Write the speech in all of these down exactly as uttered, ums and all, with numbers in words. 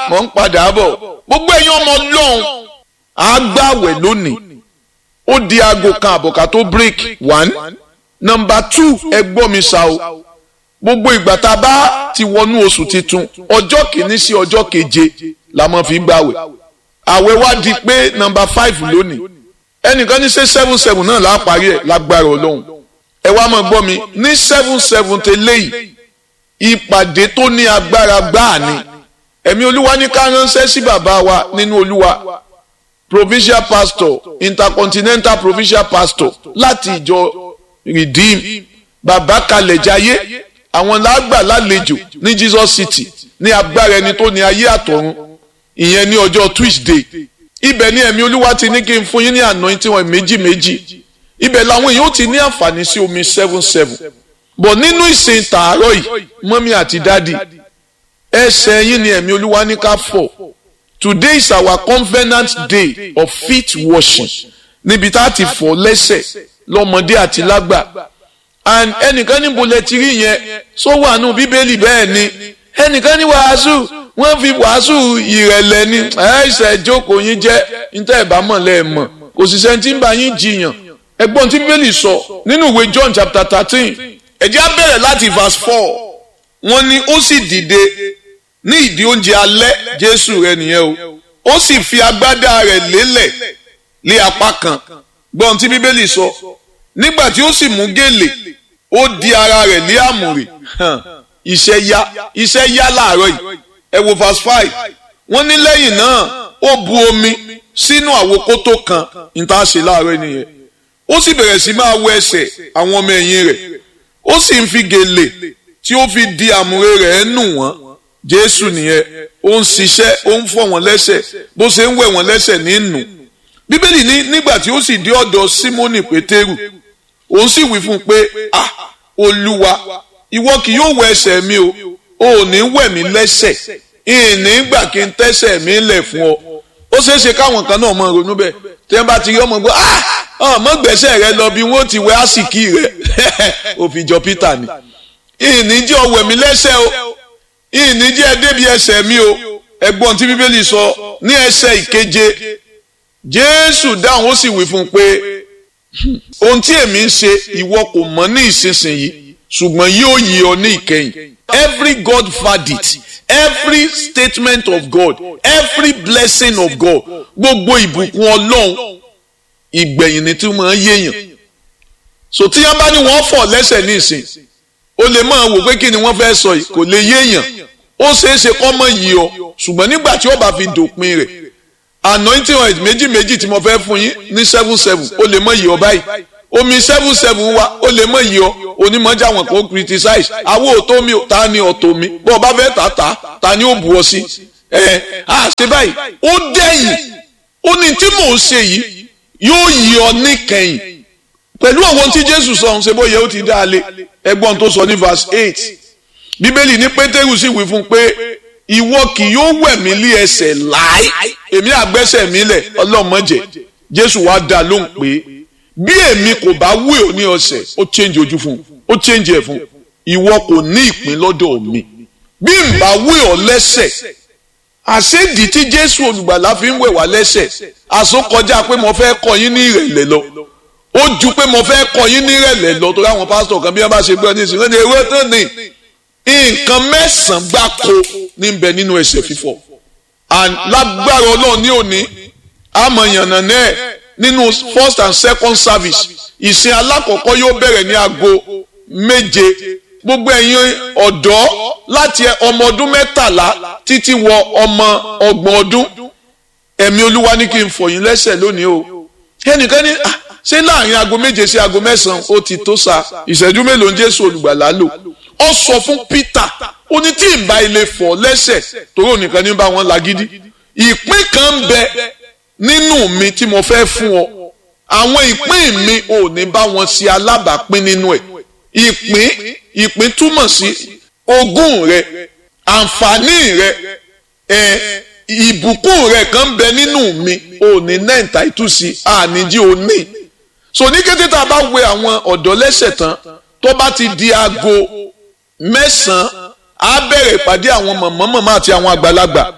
mọ̀ ń padà bọ̀ gbogbo ẹ̀yin ọmọ Ọlọ́run á gbààwẹ̀ lónìí ó di aago kan àbọ̀ká tó break one number two ẹ gbọ́ mi ṣá o gbogbo ìgbà tá a bá ti wọnú oṣù titun ọjọ́ kìíní sí ọjọ́ keje la máa fi gbààwẹ̀ àwẹ̀ wá di pé number five lónìí ẹnìkan ní ṣe seven seven náà láà parí ẹ̀ lágbára Ọlọ́run ẹ wá máa gbọ́ mi ní seven seven tẹ́lẹ̀ yìí ìpàdé tó ní agbára gbáà ni ẹ̀mí olúwa ní ká ránṣẹ́ sí bàbá wa nínú olúwa provincial pastor intercontinental provincial pastor láti ìjọ redeem bàbá kalẹ̀ jayé àwọn làgbà lálejò ní Jesus City ní agbára ẹni tó ní ayé àtọ̀run ìyẹn ní ọjọ́ Tuesday ibẹ̀ ni ẹ̀mí olúwa ti ní kí n fún yín ní anointing wọn méjì méjì ibẹ̀ làwọn èèyàn ó ti ní àǹfààní sí omi seven seven bọ̀ nínú ìsìn tààrọ̀ yìí mọ́mí àti dádì ẹsẹ̀ yín ni ẹ̀mí olúwa ní ká fọ̀ today is our covenant day of feet washing níbi tá a ti fọ̀ lẹ́sẹ̀ lọ́mọdé àti lágbà and ẹnìkan níbo lẹ ti rí yẹn sọ wà nù bíbélì bẹ́ẹ̀ ni ẹnìkan ní wàásù wọ́n fi wàásù ìrẹ̀lẹ̀ ni ẹ̀ẹ́sẹ̀ jókòó yín jẹ́ níta ẹ̀ bá mọ̀ lẹ́ẹ̀mọ̀ kò sì sẹ́ni tí ń bá yín jiyàn ẹgbọ́n tí bíbélì sọ nínú ìwé John chapter thirteen ẹ jẹ́ á bẹ̀rẹ̀ láti verse four wọ́n ní ó sì dìde ní ìdí oúnjẹ alẹ́ Jésù rẹ̀ nìyẹn o ó sì fi agbádá rẹ̀ lélẹ̀ lé apá kan gbọ́n tí bíbélì sọ nígbà tí ó sì mú gèlè ó di ara rẹ̀ lé àmùrè iṣẹ́ yá iṣẹ́ yá láàárọ̀ yìí ẹ wo verse five wọ́n ní lẹ́yìn náà ó bu omi sínú àwokótó kan níta ṣe láàárọ̀ nìyẹn ó sì bẹ̀rẹ̀ sí máa wẹ ẹsẹ̀ àwọn ọmọ ẹ̀yìn rẹ̀ ó sì ń fi gèlè tí ó fi di àmùrè rẹ̀ nù wọ́n Jésù nìyẹn ó ń ṣiṣẹ́ ó ń fọ̀ wọ́n lẹ́sẹ̀ bó ṣe ń wẹ̀ wọ́n lẹ́sẹ̀ nínú bíbélì ní nígbà tí ó sì dé ọ̀dọ̀ Símónì Pétérù òun sì wí fún un pé ah Olúwa ìwọ kì yóò wẹ ẹsẹ̀ mi o ò ní wẹ̀ mí lẹ́sẹ̀ ìní gbà kí n tẹ́sẹ̀ mi lẹ̀ fún ọ ó ṣeé ṣe káwọn kan náà mọ ronú bẹ́ẹ̀ tí wọ́n bá ti rí ọmọ gbọ́ ah ọmọ gbẹ̀sẹ̀ rẹ lọ bí wọ́n ti wẹ àsìkí rẹ òfin jọ Peter ni ìní jẹ́ ọ wẹ̀ mí lẹ́sẹ̀ o ìní jẹ́ ẹ débi ẹsẹ̀ mi o ẹ̀gbọ́n tí bíbélì sọ ní ẹsẹ̀ ìkeje Jésù dáhùn ó sì wí fún un pé ohun tí èmi ń ṣe ìwọ kò mọ̀ ní ìsinsìnyí ṣùgbọ́n yóò yí ọ ní ìkẹyìn every God verdict every statement of God every blessing of God gbogbo ìbùkún Ọlọ́run ìgbẹ̀yìn ni tí wọ́n yéèyàn so tí wọ́n bá ní wọ́n fọ̀ lẹ́sẹ̀ ní ìsìn o lè máa wò pé kí ni wọ́n fẹ́ sọ yìí kò lè yéèyàn ó ṣeé ṣe kọ́ mọ̀ yìí ọ ṣùgbọ́n nígbà tí ó bá fi dòpin rẹ̀ anointing oil méjì méjì tí mo fẹ́ fún yín ní seven seven ó lè mọ̀ yìí ọ báyìí omi seven seven wa ó lè mọ̀ yìí ọ onímọ̀jà wọn kò criticize àwọn òtó mi ta ni ọ̀tọ̀ mi bó o bá fẹ́ tà tà ta ni ó bu ọ sí ẹ á ṣe báyìí ó dẹ́yìn ó ní tí mò ń ṣe yìí yóò yí ọ níkẹyìn pẹ̀lú àwọn tí Jésù sọ ṣe bóyá ó ti dá a lé ẹgbọ́n tó sọ ní verse eight bíbélì ní Pétérù sì wí fún un pé ìwọ kì yóò wẹ̀ mí lé ẹsẹ̀ láì èmi àgbẹ́sẹ̀ mi lẹ̀ ọlọ́mọdé Jésù wá dá lóhùn pé bí èmi kò bá wẹ̀ ọ́ ní ọ̀sẹ̀ ó change ojú fún ó change ẹ̀ fún ìwọ kò ní ìpín lọ́dọ̀ mi bí n bá wẹ̀ ọ́ lẹ́sẹ̀ àṣédìí tí Jésù olùgbàlà fi ń wẹ̀ wá lẹ́sẹ̀ àsokọjá pé mo fẹ́ kọ́ yín ní ìrẹ̀lẹ̀ lọ ó ju pé mo fẹ́ kọ́ yín ní ìrẹ̀lẹ̀ lọ torí àwọn pásítọ̀ kan bí wọ́n bá ṣe gbọ́ ní ìsìn lónìí ewé tán ni nǹkan mẹ́sàn-án gbáko ní bẹ nínú ẹsẹ̀ fífọ̀ lágbára Ọlọ́run ní òní àmọ̀yànnà náà nínú first and second service ìsìn alákọ̀ọ́kọ́ yóò bẹ̀rẹ̀ ní aago méje gbogbo ẹ̀yin ọ̀dọ́ láti ọmọ ọdún mẹ́tàlá títí wọ ọmọ ọgbọ̀n ọdún ẹ̀mí Olúwa ní kí n fọ̀ yín lẹ́sẹ̀ lónìí o ẹnìkan ní ṣé láàrin aago méje sí aago mẹ́sàn-án ó ti tó sa ìṣẹ́jú mélòó ń Jésù olùgbàlà lò ó sọ fún Peter ó ní tí ìbá ilé fọ̀ lẹ́sẹ̀ torí ònìkan ní bá wọn lágídí ìpín kan ń bẹ nínú mi tí mo fẹ́ fún ọ àwọn ìpín mi ò ní bá wọn ṣe alábàápín nínú ẹ̀ ìpín ìpín túmọ̀ sí ogún rẹ àǹfààní rẹ ẹ ìbùkún rẹ kan bẹ nínú mi ò ní nẹ́ǹtà ìtúsí àníjí ò ní so ní kété tá a bá wẹ àwọn ọ̀dọ́ lẹ́sẹ̀ tán tó bá ti di aago mẹ́sàn-án á bẹ̀rẹ̀ ìpàdé àwọn mọ̀mọ́ mọ̀mọ́ àti àwọn àgbàlagbà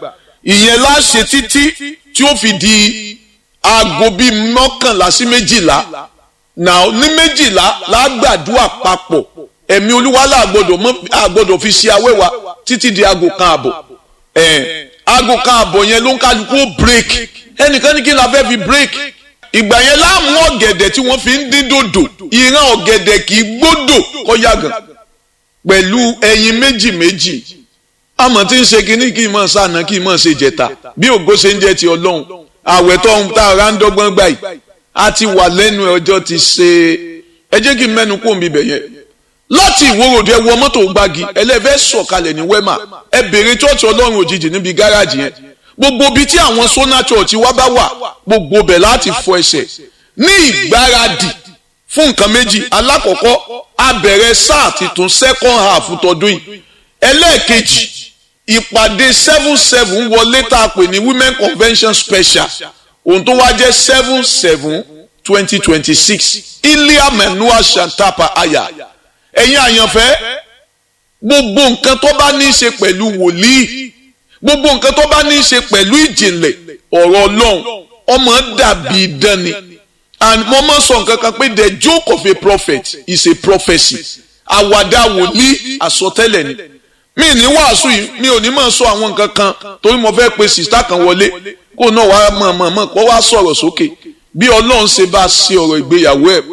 ìyẹn láṣẹ títí tí ó fi di aago bíi mọ́kànlá sí méjìlá náà ní méjìlá lágbàdúrà papọ̀ ẹ̀mí olúwa làgbọ́dọ̀ mọ́ àgbọ́dọ̀ fi ṣe awẹ́wà títí di aago kan àbọ̀ ẹ̀ aago kan àbọ̀ yẹn ló ń kálukú break ẹnìkan ní kí la fẹ́ fi break ìgbà yẹn láàmú ọ̀gẹ̀dẹ̀ tí wọ́n fi ń dín dòdò ìran ọ̀gẹ̀dẹ̀ kì í gbódò kọ́ yàgàn pẹ̀lú ẹyin méjì méjì àmọ́ tí ń ṣe kínní kí n mọ̀ sànà kí n mọ̀ ṣe jẹ̀ta bí ògo ṣe ń jẹ́ ti ọlọ́run àwẹ̀ tó ń ta ara ń dọ́gbọ́n gbà yìí a ti wà lẹ́nu ọjọ́ ti ṣe ẹ jẹ́ kí n mẹ́nu kó ń bibẹ̀ yẹn láti ìwòròdú ẹ wọ mọ́tò gbági ẹlẹ́fẹ́ sọ̀kalẹ̀ ní wẹ́mà ẹ bèrè chọ́ọ̀chì ọlọ́run òjijì níbi gáràjì yẹn gbogbo ibi tí àwọn sọ́nà chọ́ọ̀chì wa bá wà gbogbo bẹ̀ láti fọ ẹsẹ̀ ní ìgbáradì fún nǹkan méjì alákọ̀ọ́kọ́ a bẹ̀rẹ̀ sáà titun second half tọdún yìí ẹlẹ́ẹ̀kejì ìpàdé seven seven wọlé tá a pè ní women convention special ohun tó wá jẹ́ seven seven twenty twenty six ilia menua shantapa aya ẹ̀yin àyànfẹ́ gbogbo nǹkan tó bá ní í ṣe pẹ̀lú wòlíì gbogbo nǹkan tó bá ní í ṣe pẹ̀lú ìjìnlẹ̀ ọ̀rọ̀ ọlọ́run ọmọ dàbí idán ni and mo máa sọ nǹkan kan pé the joke of a prophet is a prophecy àwàdà wòlíì àsọtẹ́lẹ̀ ni mi ní wàásù yìí mi ò ní máa sọ àwọn nǹkan kan torí mo fẹ́ pe sista kan wọlé kó náà wá mọ̀ mọ̀ mọ̀ kó wá sọ̀rọ̀ sókè bí ọlọ́run ṣe bá ṣe ọ̀rọ̀ ìgbéyàwó ẹ̀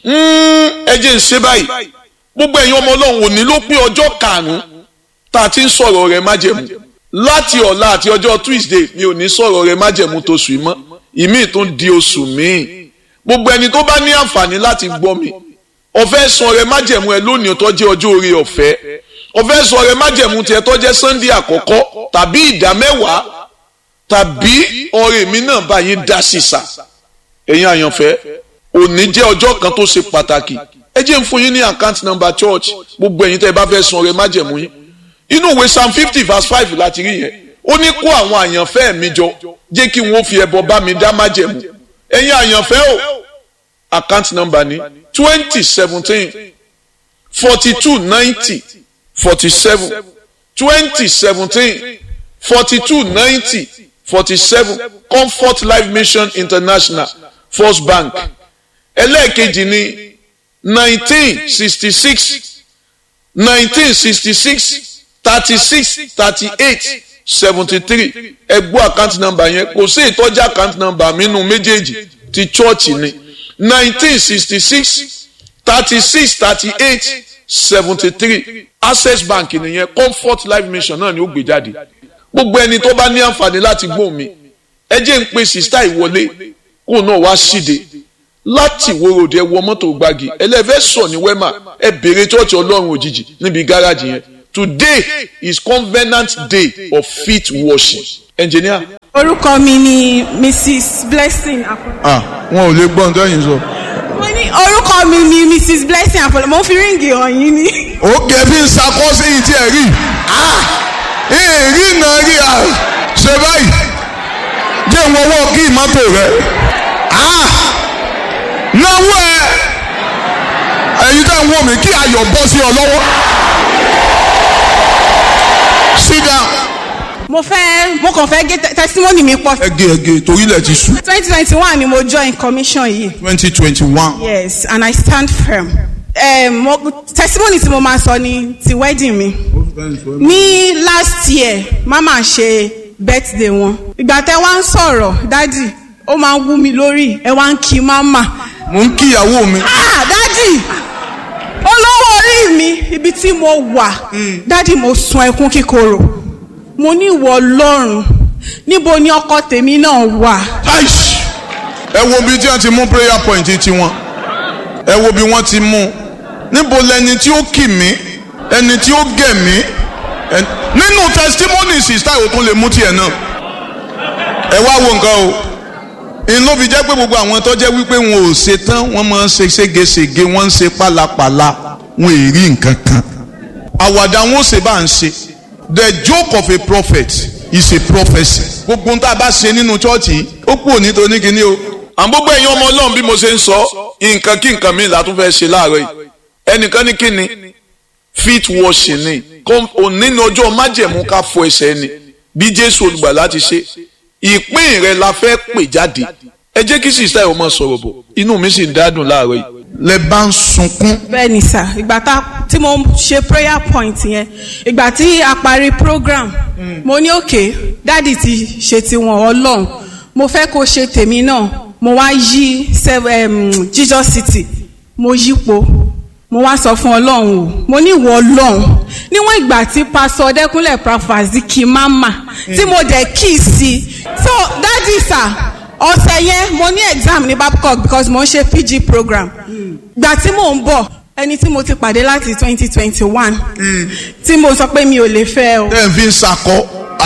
ẹ jẹ́ ń ṣe báyìí gbogbo ẹ̀yin ọmọ ọlọ́run òní ló pín ọjọ́ karùn-ún tá a ti ń sọ̀rọ̀ rẹ̀ májẹ̀mú láti ọ̀la àti ọjọ́ Tuesday mi ò ní sọ̀rọ̀ rẹ̀ májẹ̀mú tó sùn mọ́ ìmíì tó ń di oṣù míì gbogbo ẹni tó bá ní àǹfààní láti gbọ́ mi ó fẹ́ sọ rẹ̀ májẹ̀mú ẹ lónìí tó jẹ́ ọjọ́ orí ọ̀fẹ́ ó fẹ́ sọ rẹ̀ májẹ̀mú tiẹ̀ tó jẹ́ Sunday àkọ́kọ́ tàbí ìdá mẹ́wàá tàbí ọrẹ mi náà bá yín dá sísà ẹ̀yin àyànfẹ́ òní jẹ́ ọjọ́ kan tó ṣe pàtàkì ẹ jẹ́ ń fún yín ní account number church gbogbo ẹ̀yin tẹ́ ẹ bá fẹ́ san ọrẹ májẹ̀mú yín inú ìwé psalm fifty verse five láti rí yẹn ó ní kó àwọn àyànfẹ́ mi jọ jẹ́ kí wọ́n fi ẹbọ bá mi dá májẹ̀mú ẹ̀yin àyànfẹ́ o account number ní twenty seventeen forty two ninety forty seven twenty seventeen forty two ninety forty seven Comfort Life Mission International First Bank ẹlẹ́ẹ̀kejì ní nineteen sixty six nineteen sixty six thirty six thirty eight seventy three ẹgbọ́ account number yẹn kò sí ìtọ́jú account number mínú méjèèjì ti chọ́ọ̀chì ni nineteen sixty six thirty six thirty eight seventy three Access Bank nìyẹn Comfort Life Mission náà ni ó gbé jáde gbogbo ẹni tó bá ní àǹfààní láti gbóhùn mi ẹ jẹ́ ń pe sista ìwọlé kó náà wá síde láti ìwòròdì ẹ wọ mọ́tò gbági ẹlẹ́fẹ́ sọ ní wẹ́mà ẹ bèrè chọ́ọ̀chì ọlọ́run òjijì níbi gáràjì yẹn today is Covenant Day of Feet Washing engineer. orúkọ mi ni Mrs Blessing Apollo. ah wọn ò lè gbọ́ nǹkan yìí sọ. mo ní orúkọ mi ni Mrs Blessing Apollo mo fi ríǹgì hàn yín ni. ó gẹ̀ bí n ṣàkóso yìí tí ẹ rí èrí náà rí à ṣe báyìí jẹ́ ìwọ́wọ́ kí ìmọ́tò rẹ̀ náwó ẹ ẹ̀yin tẹ́ ń wò mí kí ayọ̀ bọ́ sí ọ lọ́wọ́. Sit down. mo fẹ́ mo kàn fẹ́ gé testimony mi pọ̀. ẹ gé ẹ gé torí ilẹ̀ ti sùn. twenty twenty one ni mo join commission yìí. twenty twenty one. yes and I stand firm. Um, mo, testimony tí mo máa sọ ni ti wedding mi. ní last year mama ṣe birthday wọn. ìgbà tẹ́ wá ń sọ̀rọ̀ dádì ó máa ń wú mi lórí ẹ wá ń kí mama. mo ń kí ìyàwó mi. ah dádì olówó orí mi ibi tí mo wà dádì mo sun ẹkún kíkorò mo ní ìwọ Ọlọ́run níbo ni ọkọ tèmi náà wà. ẹ wo bí tí wọ́n ti mú prayer point tiwọn ẹ wo bí wọ́n ti mú níbo lẹni tí ó kì mí ẹni tí ó gẹ̀ mí nínú testimony sista ò tún lè mú tiẹ̀ náà ẹ wá wo nǹkan o inú bí jẹ́ pé gbogbo àwọn tó jẹ́ wípé wọn ò ṣe tán wọ́n máa ń ṣe ségesège wọ́n ń ṣe pálapàla wọn ò rí nǹkan kan àwàdà wọn ò ṣe bá ń ṣe the joke of a prophet is a prophecy gbogbo nǹkan tá a bá ṣe nínú chọ́ọ̀chì ó kú òní tó ní kíní o. àwọn gbogbo ẹ̀yin ọmọ Ọlọ́run bí mo ṣe ń sọ nǹkan kí nǹkan mi là tún fẹ́ ṣe láàárọ̀ yìí ẹnìkan ní kíni feet washing ni òní ní ọjọ́ májẹ̀mú ká fọ ẹsẹ̀ ni bí Jésù olùgbàlà ti ṣe ìpín rẹ la fẹ́ pè jáde. Ẹ jẹ́ kí sísá yìí ó máa sọ̀rọ̀ bọ̀, inú mi sì ń dádùn láàárọ̀ yìí. Lẹ bá ń sunkún. bẹ́ẹ̀ ni sà, ìgbà tá tí mo ṣe prayer point yẹn, ìgbà tí a parí program mo ní òkè dáàdì ti ṣe tiwọn Ọlọ́run, mo fẹ́ kó ṣe tèmi náà. Mo wá yí Jesus City, mo yípo, mo wá sọ fún Ọlọ́run o, mo ní ìwọ Ọlọ́run, níwọ̀n ìgbà tí pásọ Ọdẹ́kúnlé Prafaziki mama tí mo dẹ̀ kí sí. So dáàdì sà, ọ̀sẹ̀ yẹn mo ní exam ní Babcock because mo ń ṣe P G program. Gbà tí mò ń bọ̀, ẹni tí mo ti pàdé láti twenty twenty one tí mo sọ pé mi ò lè fẹ́ o. ẹ fi ń sakọ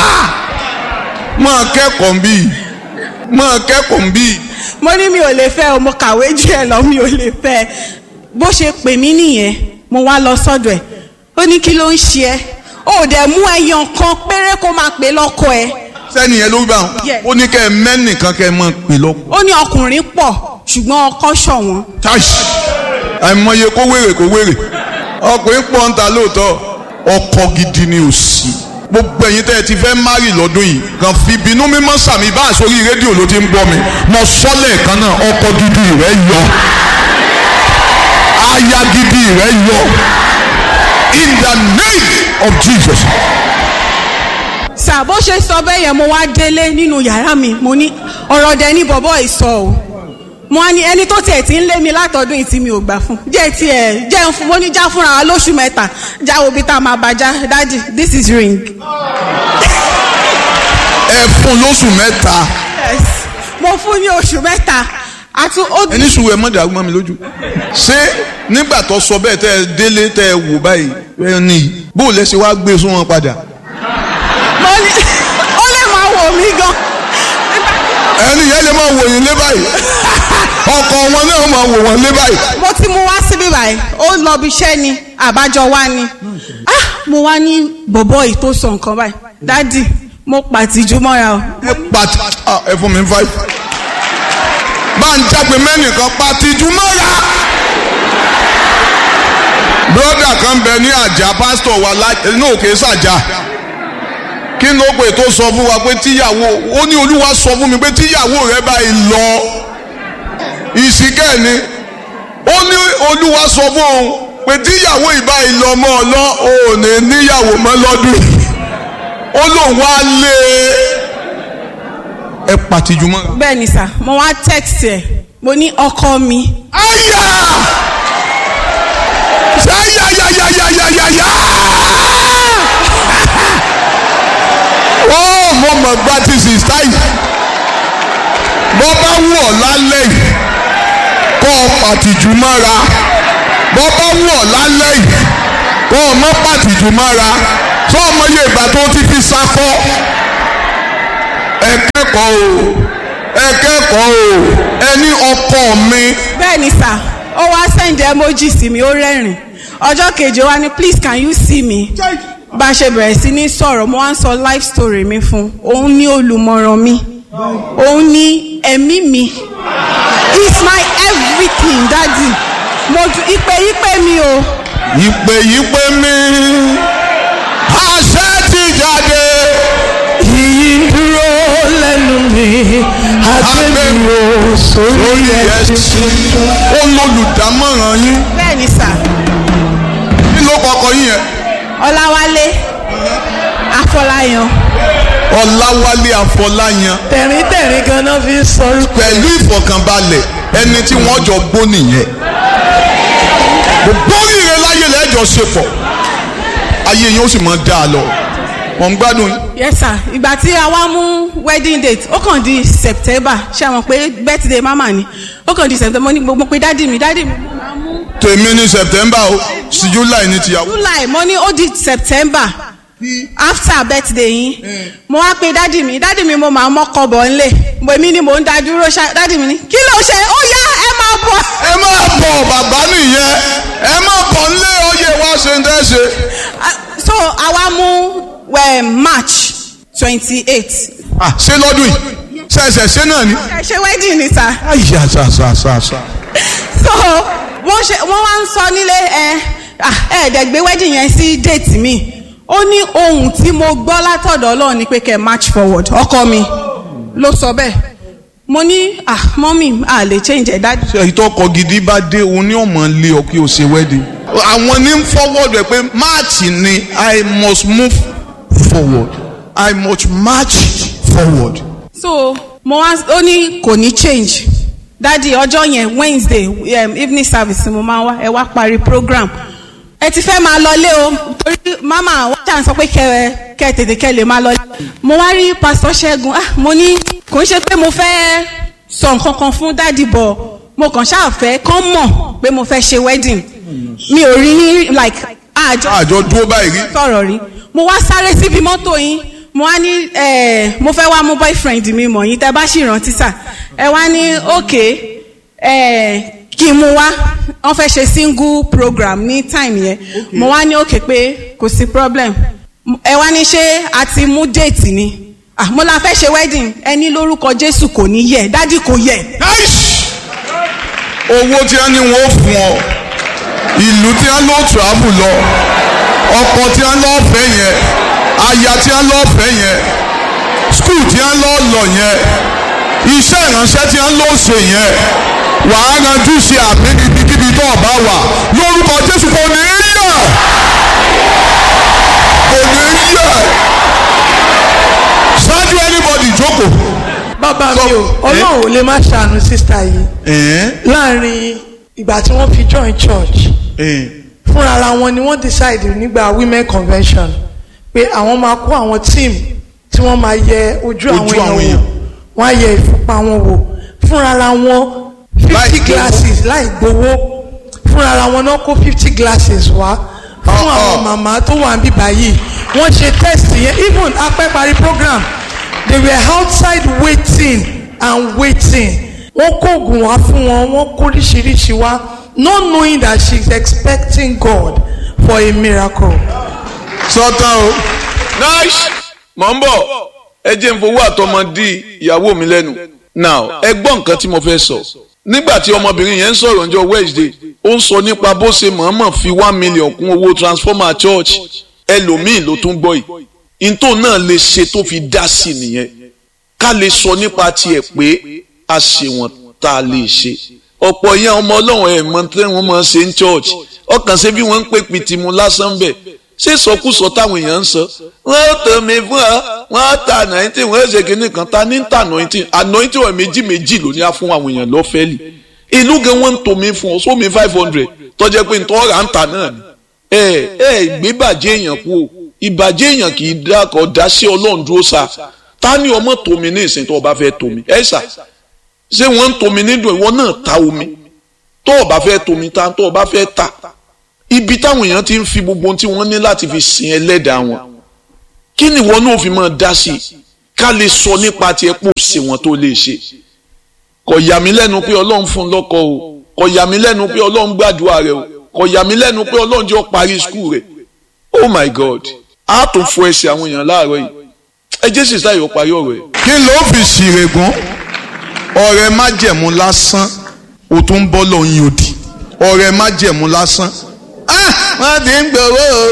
máa kẹ́kọ̀ọ́ bí máa kẹ́kọ̀ọ́ bí. mo ní mi ò lè fẹ́ o, mo kàwé jù ẹ lọ, mi ò lè fẹ́. Bó ṣe pè mí nìyẹn, mo wá lọ sọ́dọ̀ ẹ̀, ó ní kí ló ń ṣe ẹ́, ó dẹ̀ mú ẹyàn kan péré kó máa pè lọ́kọ ẹ̀. Sẹ́ni yẹn ló bá wọn. Ó ní kẹ́ ẹ mẹ́nìkan kẹ́ ẹ máa pè lọ́kọ. Ó ní ọkùnrin pọ̀ ṣùgbọ́n ọkọ ṣọ̀wọ́n. táṣì àìmọye kó wèrè kó wèrè ọkùnrin pọ̀ ń ta lóòótọ́, ọkọ gidi ni ò sí. Gbogbo ẹ̀yin tẹ́ ẹ ti fẹ́ márì lọ́dún yìí kàn fi bínú mímọ́ sàmì bá àsórí rédíò ló ti ń gbọ́ mi. Mo sọ lẹ́ẹ̀kan náà, ọkọ gidi rẹ yọ, aya gidi rẹ yọ, in the name of Jesus. Sà bó ṣe sọ bẹ́ẹ̀ yẹn, mo wá délé nínú yàrá mi, mo ní ọ̀rọ̀ dẹ ní bọ̀bọ̀ ìsọ o. Mo wá ní ẹni tó tiẹ̀ ti ń lé mi látọdún yìí tí mi ò gbà fún. Jẹ́ tiẹ̀ jẹ́ fún, mo ní já fúnra wa lóṣù mẹ́ta, já wo bí tá a máa bá já. Daddy, this is ring. Ẹ fún lóṣù mẹ́ta. Yes, mo fún ní oṣù mẹ́ta. Àtún ó. Ẹni sùúrù ẹ mọ̀ dàrú mọ́ mi lójú. Ṣé nígbà tó sọ bẹ́ẹ̀ tẹ́ ẹ délé tẹ́ ẹ wò báyìí ẹ ní bó lẹ ṣe wá gbé sún wọn padà? Mo ní ó lè máa wò mí gan. Ẹni yẹn lè máa wò yín lé báyìí. Ọkọ wọn náà máa wò wọn lé báyìí. Mo ti mú wá síbí báyìí, ó lọ bí iṣẹ́ ni, àbájọ wá ni. Ah, mo wá ní bọ̀bọ̀ yìí tó sọ nǹkan báyìí. Dádì, mo pàtìjú mọ́ra o. Ẹ pàtì ẹ fún mi five. Bá ń jágbe mẹ́nìkan pàtìjú mọ́ra. Bọ́dà kan bẹ ní àjà pásítọ̀ wa ní òkè sàjà. Kí ló pè tó sọ fún wa pé tíyàwó, ó ní Olúwa sọ fún mi pé tíyàwó rẹ báyìí lọ ìsìnkẹ́ ni, ó ní Olúwa sọ fún òun pé tíyàwó ìbáyìí lọ mọ́ ọ lọ ò ní níyàwó mọ́ lọ́dún yìí, ó lóun wá lé ẹ pàtìjú mọ́. Bẹ́ẹ̀ ni sà, mo wá text ẹ̀, mo ní ọkọ mi. Àyà ṣáyàyàyàyàyàyà ó mo mọ̀ gbá tí sista yìí bọ́ bá wù ọ́ lálẹ́ yìí kọ́ ọ pàtìjú mọ́ra, bọ́ bá wù ọ́ lálẹ́ yìí kọ́ ọ mọ́ pàtìjú mọ́ra. Sọ ọmọ yẹ ìgbà tó ti fi sakọ. Ẹ kẹ́kọ̀ọ́ o, ẹ kẹ́kọ̀ọ́ o, ẹni ọkọ mi. Bẹ́ẹ̀ ni sà, ó wá send emoji sí mi, ó rẹ́rìn. Ọjọ́ kejì ó wá ní please can you see me? Bá a ṣe bẹ̀rẹ̀ sí ní sọ̀rọ̀, mo wá ń sọ life story mi fún. Òun ní olùmọ̀ràn mi, òun ní ẹ̀mí mi, it's my everything daddy. Mo ìpè ìpè mi o. Ìpè ìpè mi, àṣẹ ti jáde. Yìí dúró lẹ́nu mi, agbẹ́mi ò sórí ẹ̀sìn. Ó lolùdámọ̀ràn yín. Bẹ́ẹ̀ ni sà. Kí ló kọ́kọ́ yín yẹn? Ọláwálé Afọláyan. Ọláwálé Afọláyan. Tẹ̀ríntẹ̀rín ganan fi ń sọ. Pẹ̀lú ìfọ̀kànbalẹ̀ ẹni tí wọ́n jọ gbó nìyẹn. Gbogbo oríire láyé lẹ́jọ́ ṣe pọ̀. Ayé yín ó sì máa dá a lọ. Wọ́n ń gbádùn yín. Yes sir, ìgbà tí a wá mú wedding date ó kàn di September, ṣé àwọn pé birthday mama ni, ó kàn di September. Mo ní gbogbo pé dádì mi dádì mi máa mú. Tèmi ní September o, sí July ní tìyàwó. July mo ní ó di September after birthday yín. Mo wá pé dádì mi dádì mi mo máa mọ́kọ bọ̀ ńlẹ̀, èmi ni mò ń da dúró ṣá. Dádì mi ní kí ló ṣe, ó yá ẹ máa bọ̀. Ẹ máa bọ̀ bàbá nìyẹn, ẹ máa bọ̀ ńlẹ̀ ọyẹ wá ṣe ń tẹ́ṣe. So àwa mú March twenty eight. Ah, ṣé lọ́dún yìí ṣẹ̀ṣẹ̀ ṣe náà ni. ẹ ṣe wedding ni sir. Àyà ṣá ṣá ṣá ṣá. So wọ́n ṣe wọ́n wá ń sọ nílé ẹ ẹ ẹ̀ẹ́dẹ̀gbé wedding yẹn sí date mi. ó ní ohun tí mo gbọ́ látọ̀dọ̀ Ọlọ́run ni pé kẹ́ march forward ọkọ mi ló sọ bẹ́ẹ̀ mo ní ah mọ́mì a lè change ẹ̀ dájú. ṣe ìtọ́kọ gidi bá dé òun ní ọmọ lé ọ kí o ṣe wedding. àwọn ní forward rẹ pé march ni I must move forward I must march forward. so mo wá ó ní kò ní change dádì ọjọ́ yẹn Wednesday um, evening service mo máa wá ẹ wá parí program ẹ ti fẹ́ máa lọlé o torí mama wọ́n ṣàn sọ pé kẹ kẹ tètè kẹ lè máa lọlé. mo wá rí pastor Ṣẹ́gun ah mo ní kò ń ṣe pé mo fẹ́ sọ nǹkan kan fún dádì bọ̀ mo kàn ṣáà fẹ́ kán mọ̀ pé mo fẹ́ ṣe wedding mi ò rí like àjọ àjọ dúró báyìí rí sọ̀rọ̀ rí mo wá sáré síbi mọ́tò yín mo wá ní ẹ mo fẹ́ wá mú boyfriend mi mọ̀ yín tẹ́ bá sì rántí sà ẹ wá ní okay ẹ kí n mú wá wọ́n fẹ́ ṣe single program ní time yẹn mo wá ní okay pé kò sí problem ẹ wá ní ṣé a ti mú date ni ah mo la fẹ́ ṣe wedding ẹni lórúkọ Jésù kò ní yẹ dádì kò yẹ. owó tí a ní wọn ó fún ọ ìlú tí a lọ travel lọ ọkọ tí a lọ fẹ́ yẹn aya tí a lọ fẹ́ yẹn school tí a lọ lọ yẹn iṣẹ́ ìránṣẹ́ tí a lọ ṣe yẹn wàá ranjú ṣe àmì níbikíbi tó ọba wà lórúkọ Jésù kò ní í yẹ kò ní í yẹ ṣáájú anybody jókòó. bàbá mi o Ọlọ́run ò lè má ṣàánú sísá yìí láàrin ìgbà tí wọ́n fi join church fúnra ara wọn ni wọ́n decide nígbà women convention pé àwọn máa kó àwọn team tí wọ́n máa yẹ ojú àwọn èèyàn wò wọ́n á yẹ ìfúnpá wọn wò fúnra ara wọn fifty glasses láì gbowó fúnra ara wọn náà kó fifty glasses wá fún àwọn màmá tó wà níbí báyìí wọ́n ṣe test yẹn even apẹ́ parí program they were outside waiting and waiting wọ́n kó oògùn wá fún wọn wọ́n kó oríṣiríṣi wá not knowing that she is expecting God for a miracle. sọ́tàn o nice mọ̀ ń bọ̀ ẹ jẹ́ n fowó àtọmọdé ìyàwó mi lẹ́nu now ẹ gbọ́ nǹkan tí mo fẹ́ sọ nígbà tí ọmọbìnrin yẹn ń sọ̀rọ̀ ọjọ́ Wednesday ó ń sọ nípa bó ṣe mọ̀ọ́mọ̀ fi one million kún owó transformer church ẹlòmíì ló tún gbọ́ yìí ntò náà lè ṣe tó fi dá sí nìyẹn ká lè sọ nípa tiẹ̀ pé a ṣe wọ́n tá a lè ṣe ọ̀pọ̀ yẹn ọmọ ọlọ́run ẹ̀ mọ tí wọ́n máa ṣe ń church ọkàn ṣe bí wọ́n ń pè pìtìmù lásán bẹ̀ ṣé sọkúsọ táwọn èèyàn ń sọ wọ́n tó mi fún ọ wọ́n ta anointing wọ́n ṣe kínní kan ta ní ta anointing anointing ọ̀ méjì méjì ló ní á fún àwọn èèyàn lọ́fẹ̀ẹ́lì ìlú gan wọ́n ń tó mi fún ọ sómi five hundred tọ́jẹ́ pé ntọ́ ra ń ta náà ni ẹ ẹ gbé bàjẹ́ èèyàn kú o ìbàjẹ́ èèyàn kì í dá kọ́ dá sí ọlọ́run dúró sa ta ni ọmọ tómi ní ìsìn tó o bá fẹ́ tómi ẹ sà ṣé wọ́n ń tómi nídùn ìwọ náà ta omi tó o bá fẹ́ tómi ta tó o bá fẹ́ ta ibi táwọn èèyàn ti ń fi gbogbo ohun tí wọ́n ní láti fi sin ẹlẹ́dàá wọn kí ni ìwọ náà fi máa dá sí i ká lè sọ nípa tiẹ̀ pò sí wọn tó lè ṣe kò yà mí lẹ́nu pé ọlọ́run fún un lọ́kọ o kò yà mí lẹ́nu pé ọlọ́run gbàdúrà rẹ o kò yà mí lẹ́nu pé ọlọ́run jẹ́ ó parí skul rẹ̀ oh my god a tún fọ ẹsẹ̀ àwọn èèyàn láàárọ̀ yìí ẹ jẹ́ sì sáyọ̀ parí ọ̀rọ̀ ẹ̀. kí ló fi ṣìrègùn ọ̀rẹ́ májẹ̀mú lásán o tún ń bọ́ lọ́yìn òdì ọ̀rẹ́ májẹ̀mú lásán wọ́n ti ń gbowó o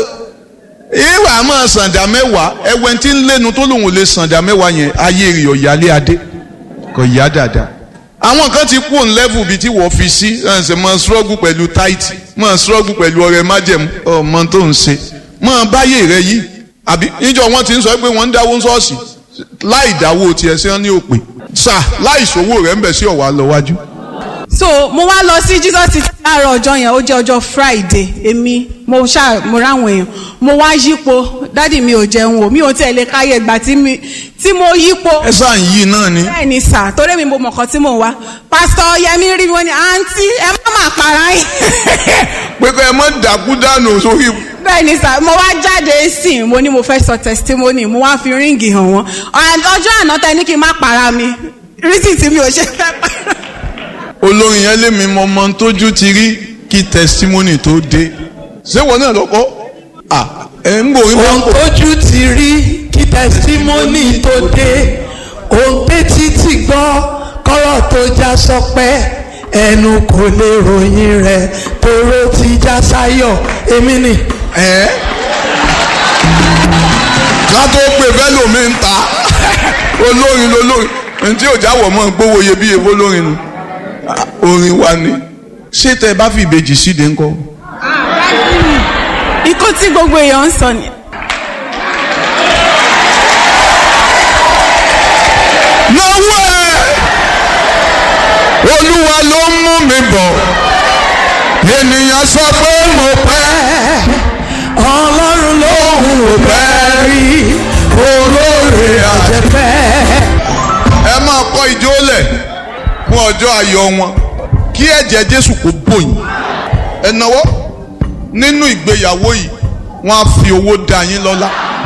ìwà máa sàǹdà mẹ́wàá ẹwẹ́ tí ń lẹ́nu tó lòun ò lè sàǹdà mẹ́wàá yẹn ayé rẹ̀ ọ̀yálé adé kò yá dáadáa àwọn kan ti kú òun level bíi tí wọ́n fi sí ẹ̀sẹ̀ máa struggle pẹ̀lú tight máa struggle pẹ̀lú ọ̀rẹ́ májẹ̀mú ọmọ tó ń ṣe máa báyé rẹ yìí àbí níjọ wọn ti ń sọ pé wọ́n ń dáwó ṣọ́ọ̀ṣì láì dáwó tiẹ̀ sí wọn ní òpè sà láì ṣòwò rẹ̀ ń bẹ̀ sí ọ̀wá lọ wájú. so mo wá lọ sí Jesus ti láàárọ̀ ọjọ́ yẹn ó jẹ́ ọjọ́ Friday èmi mo ṣá mo ráwọn èèyàn mo wá yípo dádì mi ò jẹun o mi ò tẹ̀lé káyé ìgbà tí mi tí mo yípo. ẹ sáà ń yí náà ni. bẹ́ẹ̀ ni sà torí mi mo mọ̀ kan tí mò ń wá pásítọ̀ Yẹmí rí mi wọ́n ní àǹtí ẹ má má para yín. pé kọ́ ẹ mọ́ dàkú dànù sórí. bẹ́ẹ̀ ni sà mo wá jáde sí i mo ní mo fẹ́ sọ testimony mo wá fi ríǹgì hàn wọ́n ọjọ́ àná tẹ ní kí n má para mi rísì tí mi ò ṣe fẹ́ para. olórin yẹn lé mi mọ ọmọ tójú ti rí kí testimony tó dé ṣé wọn náà lọkọ ẹ ń gbòòrí ohun tójú ti rí kí testimony tó dé ohun tétí ti gbọ́ kọ́rọ̀ tó já sọpẹ́ ẹnu kò lè ròyìn rẹ̀ tóró ti já sáyọ̀ èmi ni. ẹ ká tó pè fẹ́ lómi ń ta olórin lolórin ntí ò jáwọ̀ mọ́ gbówó iyebíye fọlórin nu orin wa ni ṣé tẹ bá fi ìbejì síde ńkọ́. ikú tí gbogbo èèyàn ń sọ ni. lọ́wọ́ ẹ̀ olúwa ló ń mú mi bọ̀ ènìyàn sọ pé mo pẹ́ ọlọ́run lóhùn ò pẹ́ rí olóore àjẹpẹ́. ẹ máa kọ ìjó lẹ̀ fún ọjọ́ ayọ̀ wọn kí ẹ̀jẹ̀ Jésù kó bòyìn ẹ náwó nínú ìgbéyàwó yìí wọ́n á fi owó dá yín lọ́lá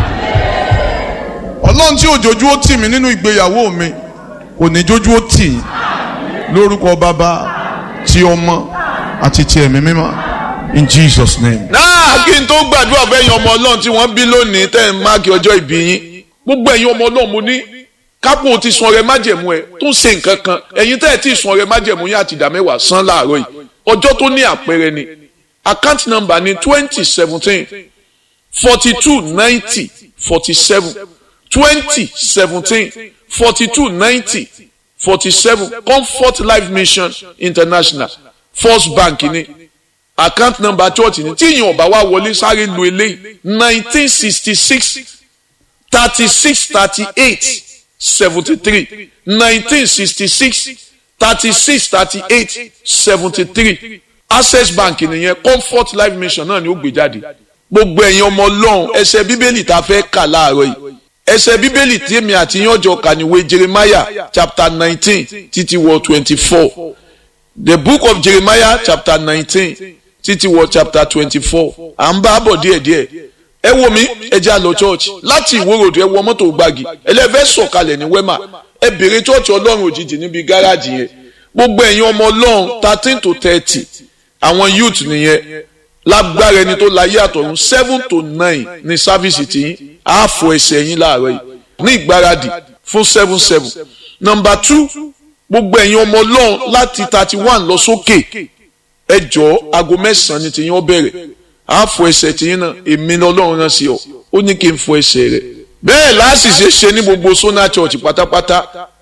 ọlọ́run tí òjòjú ó tì mí nínú ìgbéyàwó mi kò ní jójú ó tì yín lórúkọ bàbá ti ọmọ àti ti ẹ̀mí mímọ́ in Jesus name. náà kí n tó gbàdúrà fẹ́yìn ọmọ ọlọ́run tí wọ́n bí lónìí tẹ́ ẹ̀ máàkì ọjọ́ ìbí yín gbogbo ẹ̀yin ọmọ ọlọ́run mo ní kápò ti sun ọrẹ májẹ̀mú ẹ tó ń ṣe nǹkan kan ẹ̀yin tẹ́ ẹ̀ tí ì sun ọrẹ májẹ̀mú yín àti ìdá mẹ́wàá san láàárọ̀ yìí ọjọ́ tó ní àpẹẹrẹ ni account number ni twenty seventeen forty two ninety forty seven twenty seventeen forty two ninety forty seven Comfort Life Mission International First Bank ni account number church ni tí ìyẹn ọba wa wọlé sáré lu eléyìí nineteen sixty six thirty six thirty eight seventy three nineteen sixty six thirty six thirty eight seventy three Access Bank nìyẹn Comfort Life Mission náà ni ó gbé jáde gbogbo ẹ̀yin ọmọ ọlọ́run ẹsẹ̀ bíbélì tá a fẹ́ kà láàárọ̀ yìí ẹsẹ̀ bíbélì tí èmi àti yín ọjọ́ kà níwé Jeremiah chapter nineteen títí wọ twenty-four the book of Jeremiah chapter nineteen títí wọ chapter twenty-four à ń bá bọ̀ díẹ̀díẹ̀ ẹ wo mi ẹ jẹ́ àlọ́ church láti Ìwó road ẹ wọ mọ́tò gbági ẹlẹ́fẹ́ sọ̀kalẹ̀ ní Wema ẹ bèrè church ọlọ́run òjijì níbi gáràjì yẹn gbogbo ẹ̀yin ọmọ ọlọ́run thirteen to thirty àwọn youth nìyẹn lágbára ẹni tó láyé àtọ̀run seven to nine ní sáfíìsì tí á fọ ẹsẹ̀ yín láàárọ̀ yìí ní ìgbáradì fún seven seven number two gbogbo ẹ̀yin ọmọ ọlọ́run láti thirty one lọ sókè ẹ jọ̀ọ́ aago mẹ́sàn-án ni tìyín ó bẹ̀rẹ̀ á fọ ẹsẹ̀ tìyín náà èmi ni ọlọ́run rán sí ọ ó ní kí n fọ ẹsẹ̀ rẹ̀ bẹ́ẹ̀ láṣìṣe ṣe ní gbogbo Sona Church pátápátá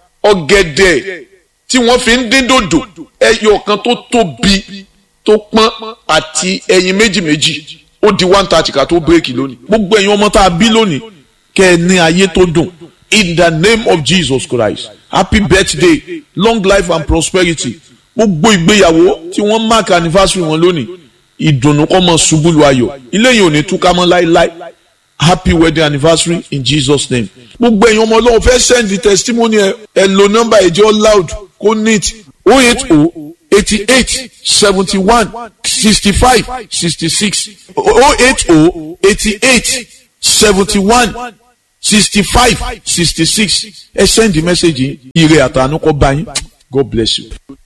ọ̀gẹ̀dẹ̀ tí wọ́n fi ń dín dòdò ẹyọ kan tó tóbi tó pọ́n àti ẹyin méjì méjì ó di one thirty ká tó bírèkì lónìí gbogbo ẹ̀yin ọmọ tá a bí lónìí kẹ́ ẹ ní ayé tó dùn in the name of Jesus Christ happy birthday long life and prosperity gbogbo ìgbéyàwó tí wọ́n mark anniversary wọn lónìí ìdùnnú kó máa ṣubú lu ayọ̀ ilé yìí ò ní túká mọ́ láéláé happy wedding anniversary in Jesus name gbogbo ẹ̀yin ọmọ ọlọ́run fẹ́ send the testimony ẹ ẹ lo number ẹ̀jẹ̀ loud kó neat oh eight oh eighty-eight seventy-one sixty-five sixty-six oh eight oh eighty-eight seventy-one sixty-five sixty-six ẹ send the message yìí ire àtànú kó bá yín God bless you.